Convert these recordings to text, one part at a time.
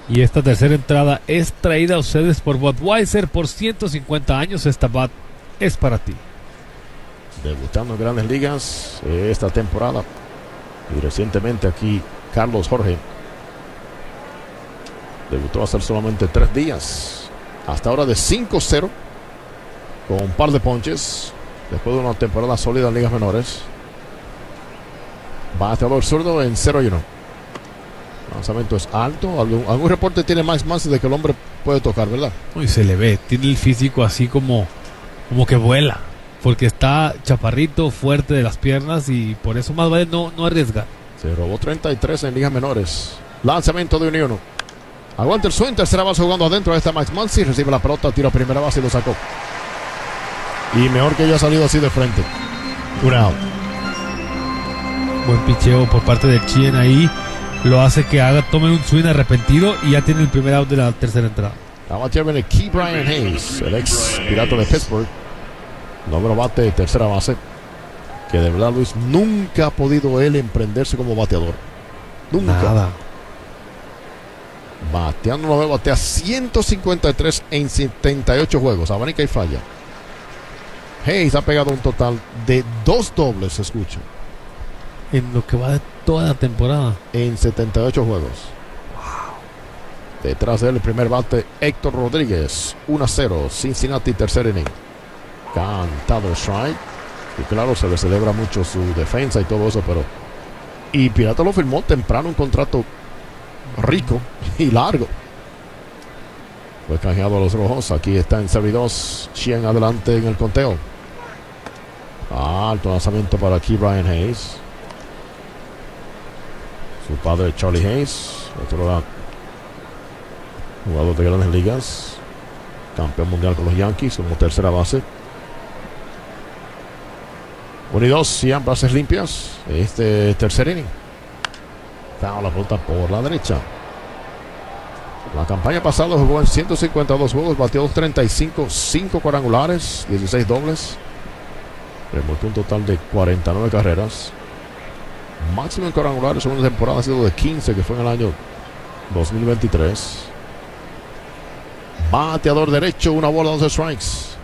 Y esta tercera entrada es traída a ustedes por Budweiser. Por 150 años esta Bud es para ti. Debutando en Grandes Ligas esta temporada. Y recientemente aquí Carlos Jorge debutó hace solamente 3 días. Hasta ahora de 5-0 con un par de ponches después de una temporada sólida en ligas menores. Bateador zurdo en 0-1. Lanzamiento es alto. Algún reporte tiene más de que el hombre puede tocar, ¿verdad? Y se le ve, tiene el físico así como que vuela, porque está chaparrito, fuerte de las piernas, y por eso más vale no arriesgar. Se robó 33 en ligas menores. Lanzamiento de 1-1. Aguanta el swing, tercera base jugando adentro. Ahí está Max Muncy, recibe la pelota, tiro a primera base y lo sacó. Y mejor que haya salido así de frente. Un out. Buen picheo por parte de Chien ahí. Lo hace que tome un swing arrepentido y ya tiene el primer out de la tercera entrada. Abatió viene Ke'Bryan Hayes, el ex pirata de Pittsburgh. Noveno bate, tercera base. Que de verdad, Luis, nunca ha podido él emprenderse como bateador. Nunca. Nada. Bateando una vez, batea 153 en 78 juegos. Abanica y falla. Hayes ha pegado un total de 2 dobles, se escucha, En lo que va de toda la temporada. en 78 juegos. Detrás de él el primer bate, Héctor Rodríguez. 1-0, Cincinnati, tercer inning. Cantado strike. Y claro, se le celebra mucho su defensa y todo eso, pero... Y Pirata lo firmó temprano, un contrato rico y largo. Fue canjeado a los rojos. Aquí está en 0-2. Chien adelante en el conteo. Alto lanzamiento para Ke'Bryan Hayes. Su padre Charlie Hayes, otro jugador de Grandes Ligas, campeón mundial con los Yankees como tercera base. 1-2, 100 bases limpias. Este tercer inning. Foul, la pelota por la derecha. La campaña pasada jugó en 152 juegos, batió 235, 5 cuadrangulares, 16 dobles. Remolcó un total de 49 carreras. Máximo en cuadrangulares en una temporada ha sido de 15, que fue en el año 2023. Bateador derecho, una bola, 12 strikes.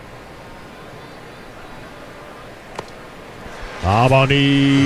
Abanica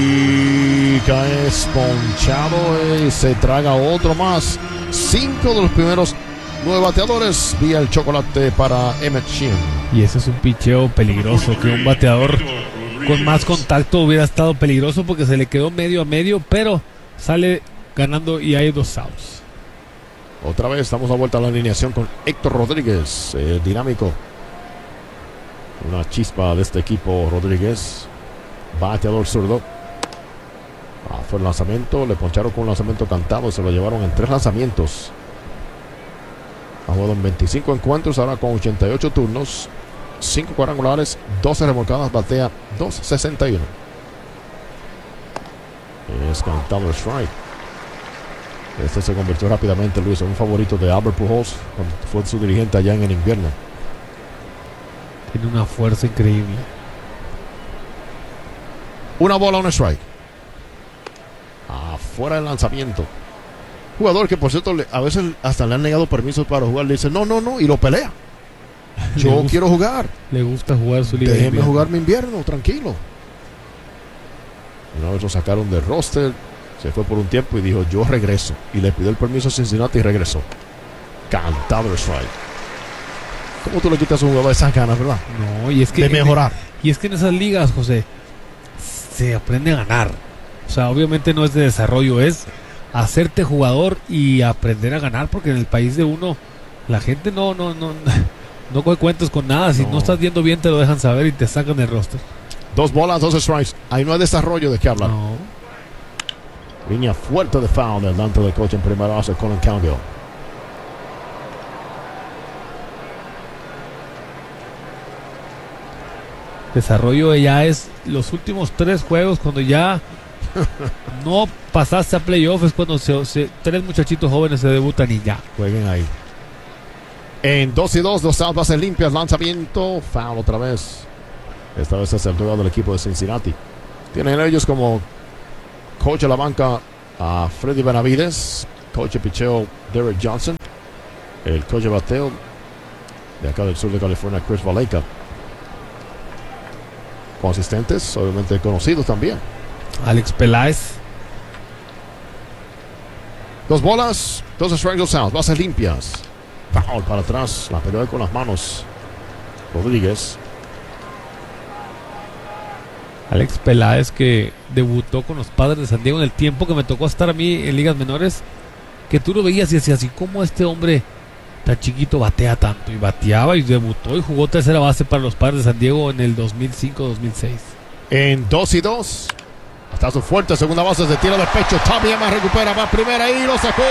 es ponchado y se traga otro más. 5 de los primeros 9 bateadores vía el chocolate para Emmett Sheehan. Y ese es un picheo peligroso, que un bateador con más contacto hubiera estado peligroso porque se le quedó medio a medio, pero sale ganando y hay 2 outs. Otra vez estamos a vuelta a la alineación con Héctor Rodríguez, dinámico. Una chispa de este equipo, Rodríguez. Bateador zurdo. Fue el lanzamiento, le poncharon con un lanzamiento cantado, se lo llevaron en 3 lanzamientos. Ha jugado en 25 encuentros, ahora con 88 turnos, 5 cuadrangulares, 12 remolcadas, batea 2.61. Es cantado el strike. Este se convirtió rápidamente, Luis, en un favorito de Albert Pujols cuando fue su dirigente allá en el invierno. Tiene una fuerza increíble. Una bola, un strike. Afuera del lanzamiento. Jugador que, por cierto, a veces hasta le han negado permisos para jugar. Le dice no, y lo pelea. Yo quiero jugar. Le gusta jugar su liga. Déjeme jugar mi invierno, tranquilo. Una vez lo sacaron del roster, se fue por un tiempo y dijo, yo regreso. Y le pidió el permiso a Cincinnati y regresó. Cantado el strike. ¿Cómo tú le quitas a un jugador esas ganas, verdad? No, y es que... de mejorar. Y es que en esas ligas, José, se aprende a ganar. O sea, obviamente no es de desarrollo, es hacerte jugador y aprender a ganar, porque en el país de uno la gente no coge cuentos con nada. Si no estás yendo bien, te lo dejan saber y te sacan del roster. 2 bolas, 2 strikes. Ahí no hay desarrollo de qué hablar. No. Línea fuerte de foul delante del coach en primera base, Colin Cowgill. Desarrollo ya es los últimos 3 juegos, cuando ya no pasaste a playoffs, es cuando 3 muchachitos jóvenes se debutan y ya. Jueguen ahí. En 2-2, 2 outs, bases limpias, lanzamiento, foul otra vez. Esta vez es el jugador del equipo de Cincinnati. Tienen ellos como coach de la banca a Freddy Benavides, coach de picheo Derek Johnson. el coach de bateo de acá del sur de California, Chris Valaika. Con asistentes, obviamente conocidos también. Alex Peláez. 2 bolas, 2 strikes, 2 outs, bases limpias. Foul para atrás, la pelea con las manos. Rodríguez. Alex Peláez, que debutó con los Padres de San Diego en el tiempo que me tocó estar a mí en ligas menores, que tú lo veías y decías, así como este hombre tan chiquito batea tanto, y bateaba y debutó y jugó tercera base para los Padres de San Diego en el 2005-2006. En 2-2. Hasta su fuerte segunda base, se tira del pecho. Tommy Emma recupera, va primera y lo sacó.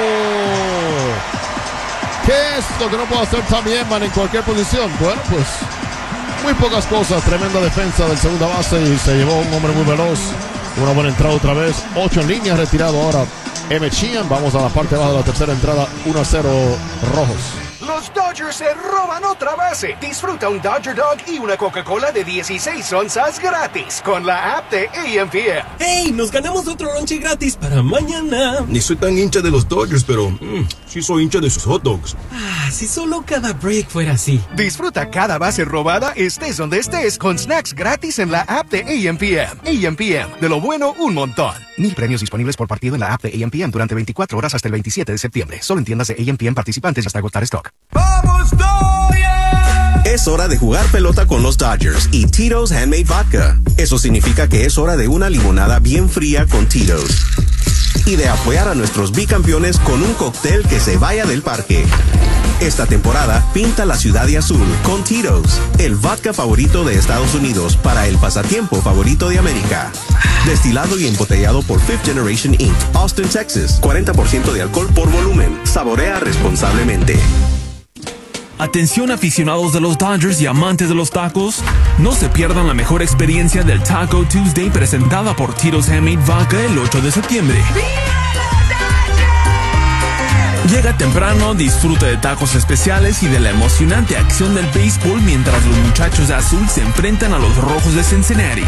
¿Qué es lo que no puede hacer Tommy Emma en cualquier posición? Bueno, pues muy pocas cosas. Tremenda defensa del segunda base y se llevó un hombre muy veloz. Una buena entrada otra vez. 8 en línea, retirado ahora M. Sheehan. Vamos a la parte baja de la tercera entrada. 1-0 Rojos. Los Dodgers se roban otra base. Disfruta un Dodger Dog y una Coca-Cola de 16 onzas gratis con la app de EMPM. ¡Hey! Nos ganamos otro lonche gratis para mañana. Ni soy tan hincha de los Dodgers, pero sí soy hincha de sus hot dogs. Ah, si solo cada break fuera así. Disfruta cada base robada, estés donde estés, con snacks gratis en la app de EMPM. EMPM, de lo bueno, un montón. 1000 premios disponibles por partido en la app de EMPM durante 24 horas hasta el 27 de septiembre. Solo en tiendas de EMPM participantes hasta agotar stock. ¡Vamos, Dodgers! Es hora de jugar pelota con los Dodgers y Tito's Handmade Vodka. Eso significa que es hora de una limonada bien fría con Tito's. Y de apoyar a nuestros bicampeones con un cóctel que se vaya del parque. Esta temporada, pinta la ciudad de azul con Tito's, el vodka favorito de Estados Unidos para el pasatiempo favorito de América. Destilado y embotellado por Fifth Generation Inc., Austin, Texas. 40% de alcohol por volumen. Saborea responsablemente. Atención aficionados de los Dodgers y amantes de los tacos, no se pierdan la mejor experiencia del Taco Tuesday presentada por Tito's Handmade Vodka el 8 de septiembre. Llega temprano, disfruta de tacos especiales y de la emocionante acción del béisbol mientras los muchachos de azul se enfrentan a los rojos de Cincinnati.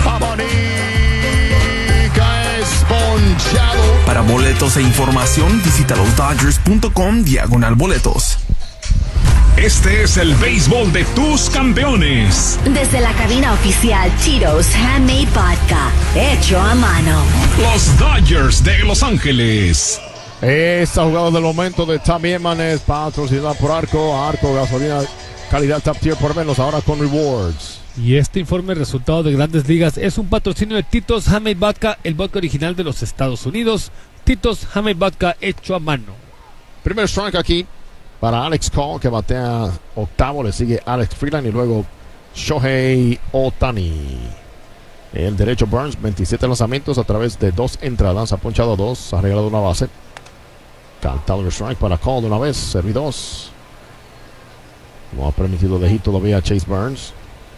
Para boletos e información, visita losdodgers.com/boletos. Este es el béisbol de tus campeones. Desde la cabina oficial Tito's Handmade Vodka, hecho a mano. Los Dodgers de Los Ángeles. Esta jugada del momento de Tommy Edman es patrocinada por Arco gasolina, calidad top tier por menos, ahora con rewards. Y este informe resultado de Grandes Ligas es un patrocinio de Tito's Handmade Vodka, el vodka original de los Estados Unidos. Tito's Handmade Vodka hecho a mano. Primer strike aquí para Alex Cole, que batea octavo. Le sigue Alex Freeland y luego Shohei Ohtani. El derecho Burns, 27 lanzamientos a través de 2 entradas. Ha ponchado 2, ha regalado una base. Cantado el strike para Cole de una vez, servidos. No ha permitido de hit todavía a Chase Burns.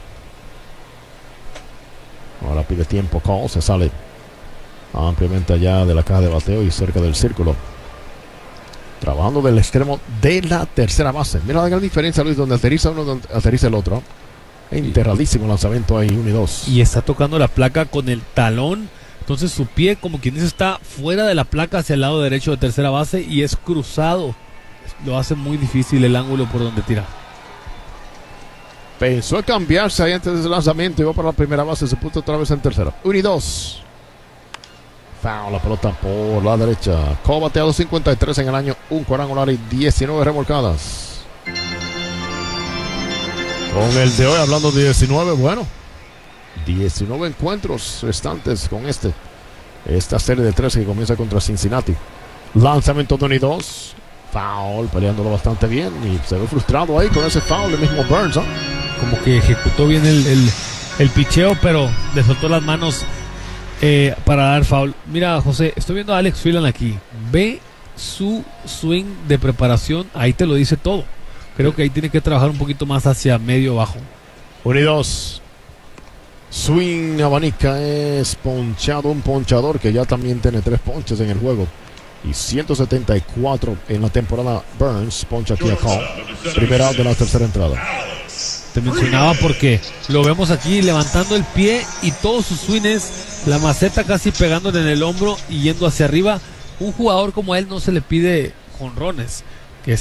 Ahora pide tiempo Cole, se sale ampliamente allá de la caja de bateo y cerca del círculo. Trabajando del extremo de la tercera base. Mira la gran diferencia, Luis, donde aterriza uno, donde aterriza el otro. Enterradísimo lanzamiento ahí, 1 y 2. Y está tocando la placa con el talón. Entonces su pie, como quien dice, está fuera de la placa hacia el lado derecho de tercera base y es cruzado. Lo hace muy difícil el ángulo por donde tira. Pensó en cambiarse ahí antes del lanzamiento y va para la primera base. Se puso otra vez en tercera. 1 y 2. Foul, la pelota por la derecha. Cole bateado 53 en el año. Un cuadrangular y 19 remolcadas. Con el de hoy, hablando de 19, bueno, 19 encuentros restantes con esta serie de 13 que comienza contra Cincinnati. Lanzamiento de 1 y 2. Foul, peleándolo bastante bien y se ve frustrado ahí con ese foul el mismo Burns, ¿eh? Como que ejecutó bien el picheo, pero le soltó las manos para dar foul. Mira, José, estoy viendo a Alex Freeland aquí. Ve su swing de preparación, ahí te lo dice todo. Creo que ahí tiene que trabajar un poquito más hacia medio bajo. 1 y 2. Swing abanica, es ponchado, un ponchador que ya también tiene 3 ponches en el juego. Y 174 en la temporada. Burns poncha aquí a Cole. Primera de la tercera entrada. Te mencionaba porque lo vemos aquí levantando el pie y todos sus swings, la maceta casi pegándole en el hombro y yendo hacia arriba. Un jugador como él no se le pide jonrones,